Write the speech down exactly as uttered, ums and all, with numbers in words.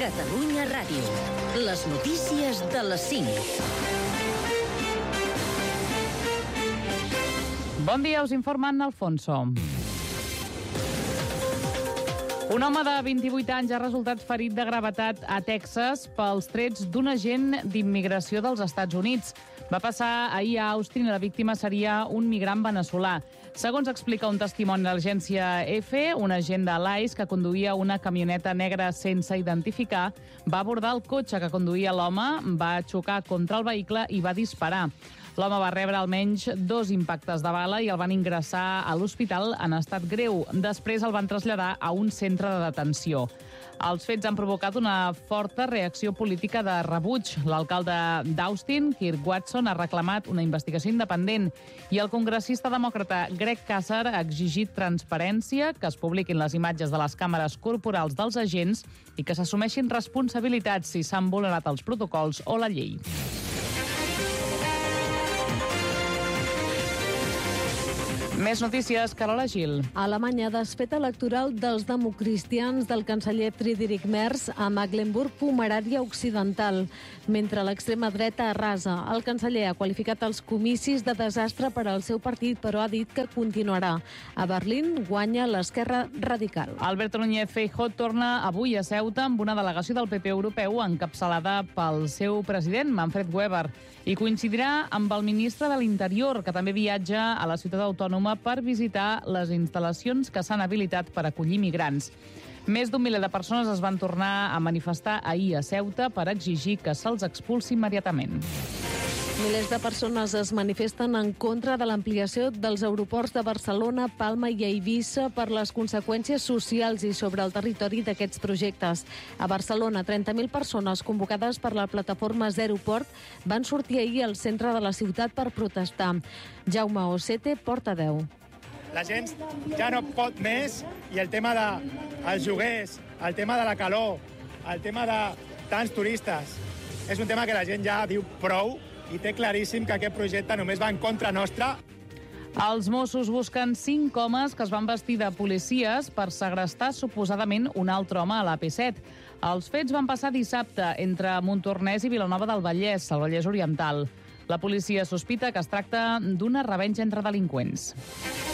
Catalunya Ràdio. Les notícies de les cinc. Bon dia, us informa Anna Alfonso. Un home de vint-i-vuit anys ha resultat ferit de gravetat a Texas pels trets d'un agent d'immigració dels Estats Units. Va passar ahir a Austin i la víctima seria un migrant veneçolà. Segons explica un testimoni de l'agència EFE, un agent de l'I C E que conduïa una camioneta negra sense identificar va abordar el cotxe que conduïa l'home, va xocar contra el vehicle i va disparar. L'home va rebre almenys dos impactes de bala i el van ingressar a l'hospital en estat greu. Després el van traslladar a un centre de detenció. Els fets han provocat una forta reacció política de rebuig. L'alcalde d'Austin, Kirk Watson, ha reclamat una investigació independent i el congressista demòcrata Greg Casar ha exigit transparència, que es publiquin les imatges de les càmeres corporals dels agents i que s'assumeixin responsabilitats si s'han vulnerat els protocols o la llei. Més notícies, Carola Gil. A Alemanya, desfeta electoral dels democristians del canceller Friedrich Merz a Mecklenburg-Pomerània Occidental. Mentre l'extrema dreta arrasa, el canceller ha qualificat els comicis de desastre per al seu partit, però ha dit que continuarà. A Berlín guanya l'esquerra radical. Alberto Núñez Feijóo torna avui a Ceuta amb una delegació del P P europeu encapçalada pel seu president, Manfred Weber, i coincidirà amb el ministre de l'Interior, que també viatja a la ciutat autònoma per visitar les instal·lacions que s'han habilitat per acollir migrants. Més d'un miler de persones es van tornar a manifestar ahir a Ceuta per exigir que se'ls expulsi immediatament. Milers de persones es manifesten en contra de l'ampliació dels aeroports de Barcelona, Palma i Eivissa per les conseqüències socials i sobre el territori d'aquests projectes. A Barcelona, trenta mil persones convocades per la plataforma Zero Port van sortir ahir al centre de la ciutat per protestar. Jaume Osete, portaveu. La gent ja no pot més i el tema dels lloguers, el tema de la calor, el tema de tants turistes, és un tema que la gent ja diu prou i té claríssim que aquest projecte només va en contra nostra. Els Mossos busquen cinc homes que es van vestir de policies per segrestar suposadament un altre home a l'A P set. Els fets van passar dissabte entre Montornès i Vilanova del Vallès, al Vallès Oriental. La policia sospita que es tracta d'una revenja entre delinqüents.